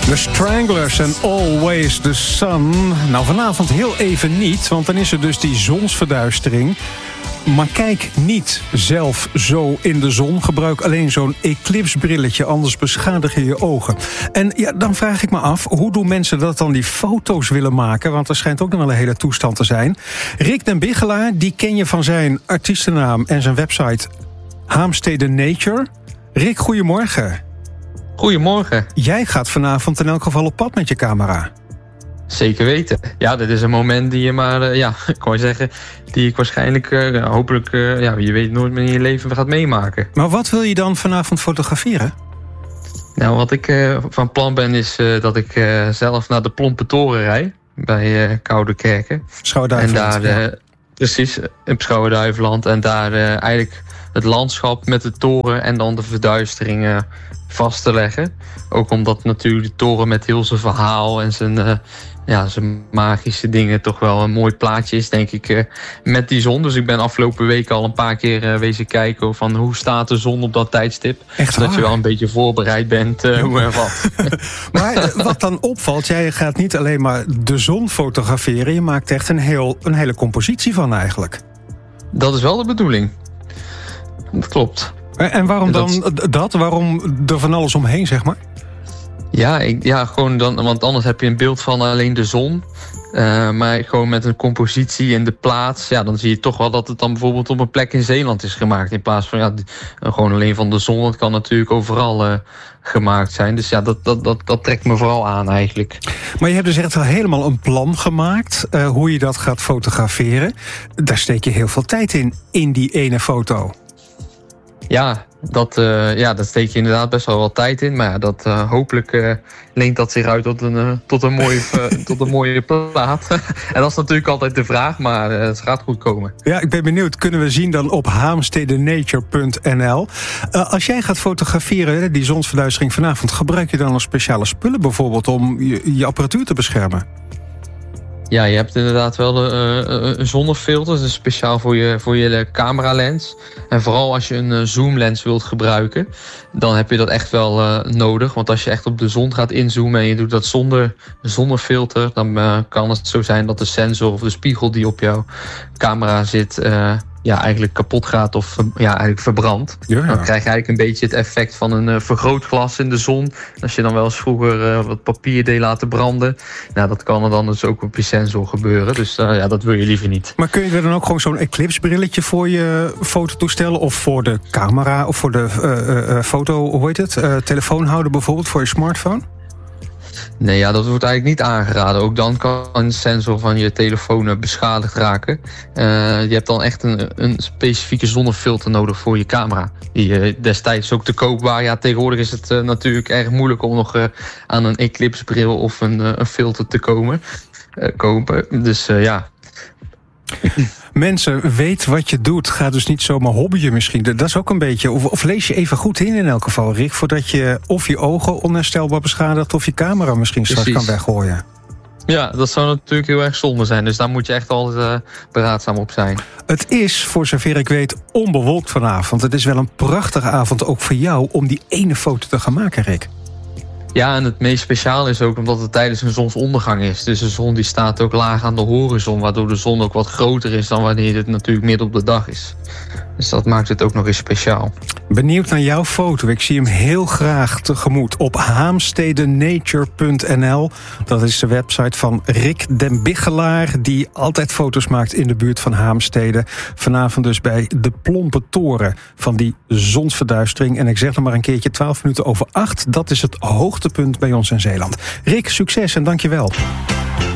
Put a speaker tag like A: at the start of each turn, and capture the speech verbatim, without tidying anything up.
A: The Stranglers en Always the Sun. Nou, vanavond heel even niet, want dan is er dus die zonsverduistering. Maar kijk niet zelf zo in de zon. Gebruik alleen zo'n eclipsbrilletje, anders beschadig je je ogen. En ja, dan vraag ik me af, hoe doen mensen dat dan die foto's willen maken? Want er schijnt ook nog wel een hele toestand te zijn. Rick den Bigelaar, die ken je van zijn artiestennaam en zijn website Haamstede Nature. Rick, goedemorgen.
B: Goedemorgen.
A: Jij gaat vanavond in elk geval op pad met je camera.
B: Zeker weten. Ja, dit is een moment die je maar, uh, ja, ik kan je zeggen, die ik waarschijnlijk, uh, hopelijk, uh, ja, je weet nooit meer in je leven gaat meemaken.
A: Maar wat wil je dan vanavond fotograferen?
B: Nou, wat ik uh, van plan ben is uh, dat ik uh, zelf naar de Plompe Toren rijd, bij uh, Koudekerke.
A: Schouwen-Duiveland.
B: En daar, uh, precies, in Schouwen-Duiveland. En daar uh, eigenlijk het landschap met de toren en dan de verduistering uh, vast te leggen. Ook omdat natuurlijk de toren met heel zijn verhaal en zijn, uh, ja, zijn magische dingen toch wel een mooi plaatje is, denk ik, uh, met die zon. Dus ik ben afgelopen week al een paar keer uh, wezen kijken van hoe staat de zon op dat tijdstip.
A: Echt
B: zodat
A: waar?
B: je wel een beetje voorbereid bent uh, hoe en wat.
A: Maar wat dan opvalt, jij gaat niet alleen maar de zon fotograferen, je maakt echt een, heel, een hele compositie van eigenlijk.
B: Dat is wel de bedoeling. Dat klopt.
A: En waarom dan dat? dat? Waarom er van alles omheen, zeg maar?
B: Ja, ik, ja, gewoon dan, want anders heb je een beeld van alleen de zon. Uh, maar gewoon met een compositie in de plaats, ja, dan zie je toch wel dat het dan bijvoorbeeld op een plek in Zeeland is gemaakt. In plaats van ja, gewoon alleen van de zon. Het kan natuurlijk overal uh, gemaakt zijn. Dus ja, dat, dat, dat, dat trekt me vooral aan eigenlijk.
A: Maar je hebt dus echt wel helemaal een plan gemaakt uh, hoe je dat gaat fotograferen. Daar steek je heel veel tijd in, in die ene foto.
B: Ja, dat, uh, ja, dat steek je inderdaad best wel wat tijd in. Maar ja, dat, uh, hopelijk uh, leent dat zich uit tot een, uh, tot een, mooie, uh, tot een mooie plaat. En dat is natuurlijk altijd de vraag, maar uh, het gaat goed komen.
A: Ja, ik ben benieuwd. Kunnen we zien dan op haamstedenature punt n l. Uh, als jij gaat fotograferen, die zonsverduistering vanavond, gebruik je dan nog speciale spullen bijvoorbeeld om je, je apparatuur te beschermen?
B: Ja, je hebt inderdaad wel de, uh, een zonnefilter, dus speciaal voor je, voor je cameralens. En vooral als je een uh, zoomlens wilt gebruiken, dan heb je dat echt wel uh, nodig. Want als je echt op de zon gaat inzoomen en je doet dat zonder zonnefilter, dan uh, kan het zo zijn dat de sensor of de spiegel die op jouw camera zit, Uh, ja, eigenlijk kapot gaat of ja, eigenlijk verbrandt. Ja, ja. Dan krijg je eigenlijk een beetje het effect van een uh, vergrootglas in de zon. Als je dan wel eens vroeger uh, wat papier deed laten branden, nou, dat kan er dan dus ook op je sensor gebeuren. Dus uh, ja, dat wil je liever niet.
A: Maar kun je er dan ook gewoon zo'n eclipsbrilletje voor je fototoestel of voor de camera of voor de uh, uh, foto, hoe heet het? Uh, telefoonhouder bijvoorbeeld voor je smartphone?
B: Nee, ja, dat wordt eigenlijk niet aangeraden. Ook dan kan een sensor van je telefoon beschadigd raken. Uh, je hebt dan echt een, een specifieke zonnefilter nodig voor je camera. Die uh, destijds ook te koop waren. Ja, tegenwoordig is het uh, natuurlijk erg moeilijk om nog uh, aan een eclipsebril of een, uh, een filter te komen, uh, kopen. Dus uh, ja.
A: Mensen, weet wat je doet. Ga dus niet zomaar hobbyen misschien. Dat is ook een beetje. Of, of lees je even goed in in elk geval, Rick, voordat je of je ogen onherstelbaar beschadigt of je camera misschien straks
B: Precies.
A: kan weggooien.
B: Ja, dat zou natuurlijk heel erg zonde zijn. Dus daar moet je echt altijd uh, beraadzaam op zijn.
A: Het is, voor zover ik weet, onbewolkt vanavond. Het is wel een prachtige avond ook voor jou om die ene foto te gaan maken, Rick.
B: Ja, en het meest speciaal is ook omdat het tijdens een zonsondergang is. Dus de zon die staat ook laag aan de horizon, waardoor de zon ook wat groter is dan wanneer het natuurlijk midden op de dag is. Dus dat maakt het ook nog eens speciaal.
A: Benieuwd naar jouw foto. Ik zie hem heel graag tegemoet op haamstedenature punt n l. Dat is de website van Rick den Bigelaar, die altijd foto's maakt in de buurt van Haamstede. Vanavond dus bij de Plompe Toren van die zonsverduistering. En ik zeg nog maar een keertje twaalf minuten over acht. Dat is het hoogtepunt bij ons in Zeeland. Rick, succes en dank je wel.